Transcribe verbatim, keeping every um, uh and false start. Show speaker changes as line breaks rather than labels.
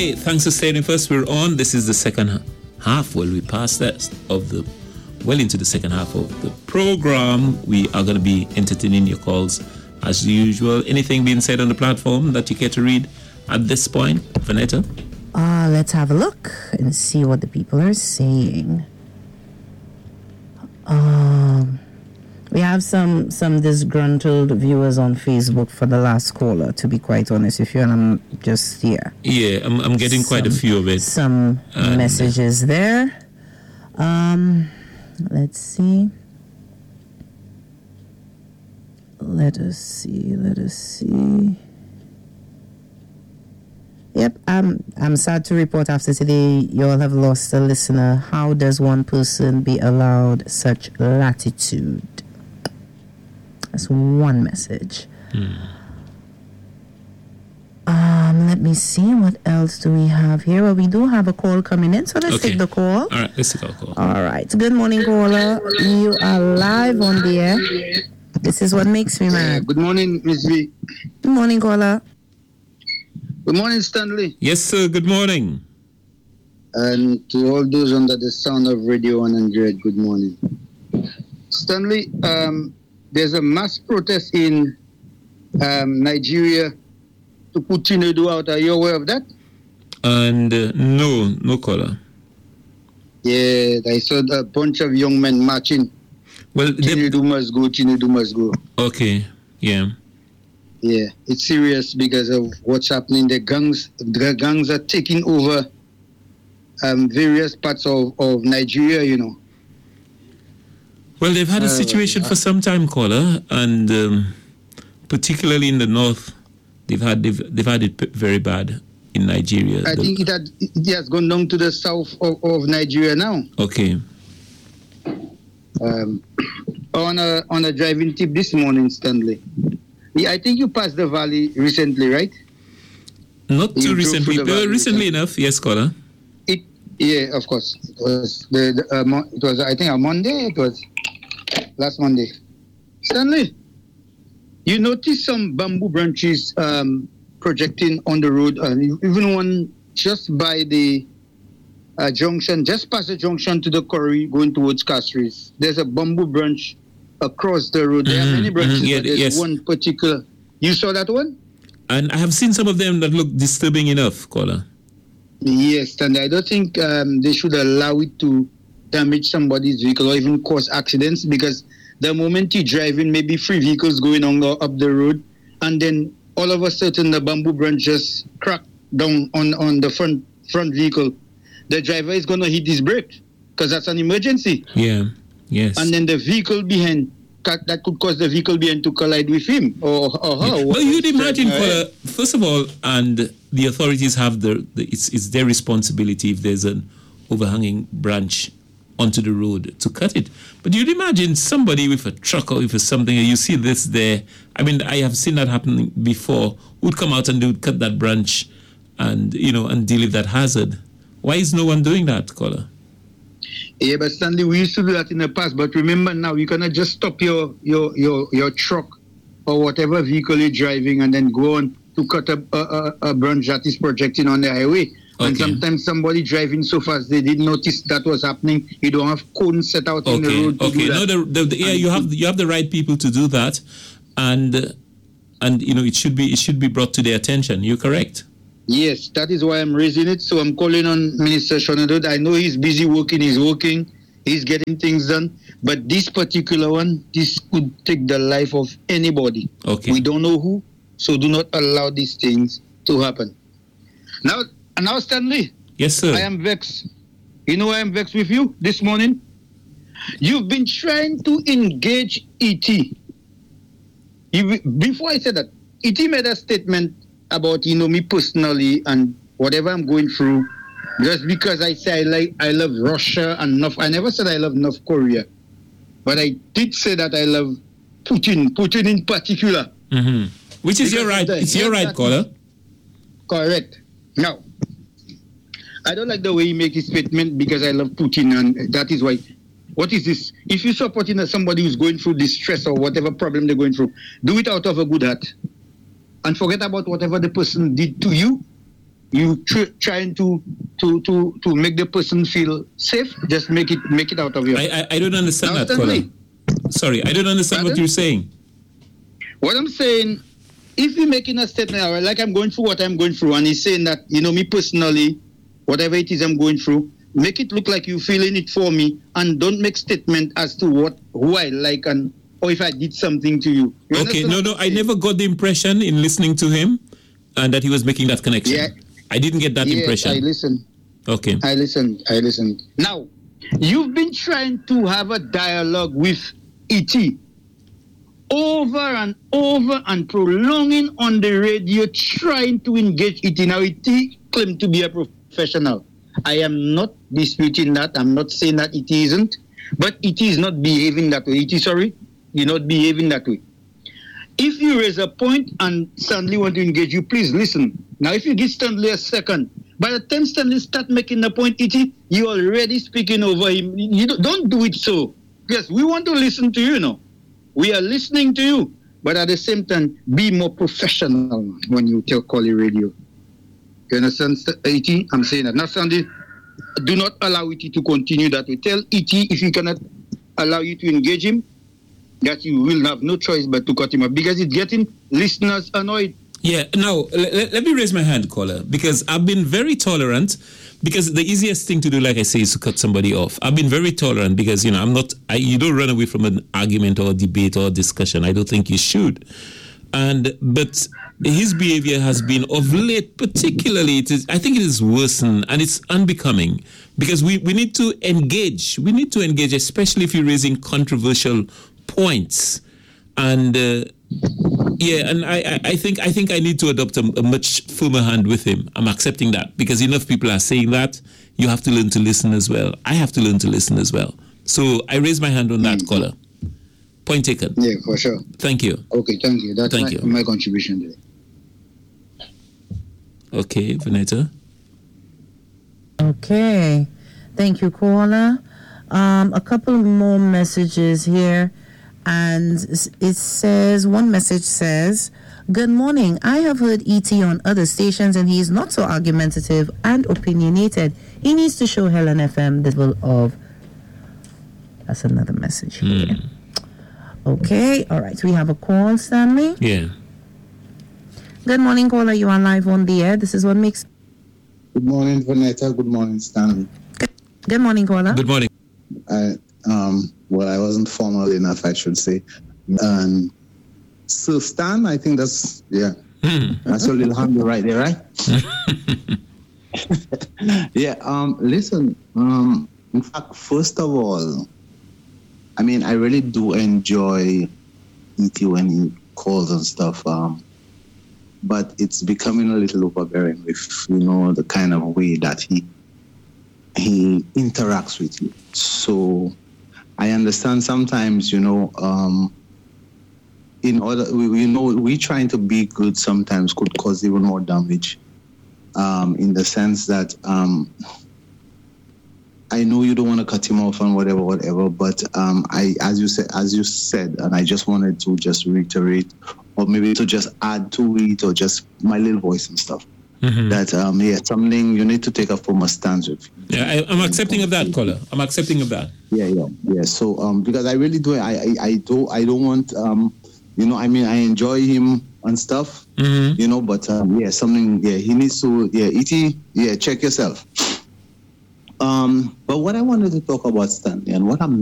Okay, thanks for staying with us. We're on. This is the second half. Well, we passed that of the, well into the second half of the program. We are going to be entertaining your calls as usual. Anything being said on the platform that you care to read at this point, Vanetta?
Uh, let's have a look and see what the people are saying. Um... We have some, some disgruntled viewers on Facebook for the last caller, to be quite honest with you, and I'm just here.
Yeah, I'm, I'm getting some, quite a few of it.
Some and messages there. Um, let's see. Let us see, let us see. Yep, I'm, I'm sad to report after today you all have lost a listener. How does one person be allowed such latitude? That's one message. Hmm. Um, let me see. What else do we have here? Well, we do have a call coming in, so let's okay. take the call.
All right, let's take our call.
All right. Good morning, caller. You are live on the air. This is what makes me mad.
Uh, good morning, Miss V.
Good morning, caller.
Good morning, Stanley.
Yes, sir. Good morning.
And to all those under the sound of Radio one hundred, good morning. Stanley, um... there's a mass protest in um, Nigeria to put Chinedu out. Are you aware of that?
And uh, no, no caller.
Yeah, I saw a bunch of young men marching.
Well,
Chinedu must go, Chinedu must go.
Okay, yeah.
Yeah, it's serious because of what's happening. The gangs, the gangs are taking over um, various parts of, of Nigeria, you know.
Well, they've had a situation uh, for some time, caller, and um, particularly in the north, they've had they've, they've had it very bad in Nigeria.
I
the,
think it had it has gone down to the south of, of Nigeria now.
Okay.
Um, on a on a driving tip this morning, Stanley. Yeah, I think you passed the valley recently, right?
Not too you recently. Uh, recently recently enough, yes, caller.
It yeah, of course. It was the, the uh, it was I think a Monday. It was. Last Monday. Stanley, you notice some bamboo branches um, projecting on the road, and even one just by the uh, junction, just past the junction to the quarry going towards Castries. There's a bamboo branch across the road. There mm-hmm, are many branches, mm-hmm, yeah, but there's yes. one particular. You saw that one?
And I have seen some of them that look disturbing enough, caller.
Yes, and I don't think um, they should allow it to damage somebody's vehicle or even cause accidents, because the moment you drive in, maybe three vehicles going on up the road, and then all of a sudden the bamboo branch just crack down on, on the front front vehicle. The driver is going to hit his brake because that's an emergency.
Yeah, yes.
And then the vehicle behind, that could cause the vehicle behind to collide with him or, or her.
Yeah. Well, you'd imagine, caller, first of all, and the authorities have the, the it's, it's their responsibility if there's an overhanging branch onto the road to cut it. But you'd imagine somebody with a truck or with something, and you see this there. I mean, I have seen that happen before. Would come out and they would cut that branch, and you know, and deal with that hazard. Why is no one doing that, caller?
Yeah, but Stanley, we used to do that in the past. But remember now, you cannot just stop your your your, your truck or whatever vehicle you're driving and then go on to cut a, a, a branch that is projecting on the highway. Okay. And sometimes somebody driving so fast, they didn't notice that was happening. You don't have cones set out
okay.
in the road to
okay.
do that.
No, the, the, the, yeah, you have you have the right people to do that, and uh, and you know it should be it should be brought to their attention. You're correct.
Yes, that is why I'm raising it. So I'm calling on Minister Shonadod. I know he's busy working. He's working. He's getting things done. But this particular one, this could take the life of anybody.
Okay.
We don't know who, so do not allow these things to happen. Now. And now, Stanley.
Yes, sir.
I am vexed. You know I am vexed with you this morning? You've been trying to engage E T. You, before I said that, E T made a statement about, you know, me personally and whatever I'm going through. Just because I say I like, I love Russia and North. I never said I love North Korea. But I did say that I love Putin, Putin in particular.
Mm-hmm. Which is because your right. It's your right, caller.
Correct. Now, I don't like the way he makes his statement because I love Putin, and that is why. What is this? If you're supporting somebody who's going through distress or whatever problem they're going through, do it out of a good heart. And forget about whatever the person did to you. you tr- trying to to to to make the person feel safe. Just make it make it out of your.
I I, I don't understand
Now,
that, caller. Sorry, I don't understand
Pardon?
what you're saying.
What I'm saying, if you're making a statement, all right, like I'm going through what I'm going through, and he's saying that, you know, me personally, whatever it is I'm going through, make it look like you're feeling it for me, and don't make statement as to what who I like and or if I did something to you. You
Okay,
understand
no,
what
no,
I'm
I
saying?
never got the impression in listening to him, and that he was making that connection.
Yeah.
I didn't get that
Yes,
impression.
I listen.
Okay.
I listened. I listened. Now, you've been trying to have a dialogue with E T over and over and prolonging on the radio, trying to engage E T. Now, E T claimed to be a professional. I am not disputing that. I'm not saying that E T isn't, but E T is not behaving that way. E T, sorry, you're not behaving that way. If you raise a point and Stanley want to engage you, please listen. Now, if you give Stanley a second, by the time Stanley start making the point, E T, you're already speaking over him. You don't, don't do it so. Yes, we want to listen to you, you know. We are listening to you. But at the same time, be more professional when you tell Collie Radio. You understand, E T? I'm saying that. Now, Stanley, do not allow E T to continue that way. Tell E T if he cannot allow you to engage him, that you will have no choice but to cut him off, because it's getting listeners annoyed.
Yeah, now, let, let me raise my hand, caller, because I've been very tolerant, because the easiest thing to do, like I say, is to cut somebody off. I've been very tolerant because, you know, I'm not, I, you don't run away from an argument or debate or discussion. I don't think you should. And, but his behavior has been of late, particularly, it is, I think it is worsened and it's unbecoming, because we, we need to engage. We need to engage, especially if you're raising controversial points. And, uh, yeah, and I, I think I think I need to adopt a, a much firmer hand with him. I'm accepting that, because enough people are saying that. You have to learn to listen as well. I have to learn to listen as well. So I raise my hand on that, mm-hmm. caller. Point taken.
Yeah, for sure.
Thank you.
Okay, thank you. That's
thank
my,
you.
my contribution there.
Okay, Vanetta.
Okay. Thank you, caller. Um, a couple more messages here. And it says, one message says, "Good morning. I have heard E T on other stations and he is not so argumentative and opinionated. He needs to show Helen F M the level of..." That's another message here. Mm. Okay. All right. We have a call, Stanley.
Yeah.
Good morning, caller. You are live on the air. This is what makes...
Good morning, Vanetta. Good morning, Stanley.
Good, Good morning, caller.
Good morning.
I, um... Well, I wasn't formal enough, I should say. Um, so, Stan, I think that's, yeah, mm. that's your little handle right there, right? yeah, um, listen, um, in fact, first of all, I mean, I really do enjoy E T when he calls and stuff, um, but it's becoming a little overbearing with, you know, the kind of way that he he interacts with you. So, I understand sometimes, you know, um, in order, we, you know, we trying to be good sometimes could cause even more damage, um, in the sense that um, I know you don't want to cut him off and whatever, whatever, but um, I, as you said, as you said, and I just wanted to just reiterate, or maybe to just add to it, or just my little voice and stuff. Mm-hmm. That um yeah, something you need to take a firmer stance with.
Yeah, I, I'm accepting of that, caller. I'm accepting of that.
Yeah, yeah, yeah. So um because I really do I I, I do I don't want um you know I mean I enjoy him and stuff, mm-hmm. you know, but um yeah something yeah he needs to yeah E T yeah check yourself. Um but what I wanted to talk about, Stanley, and what I'm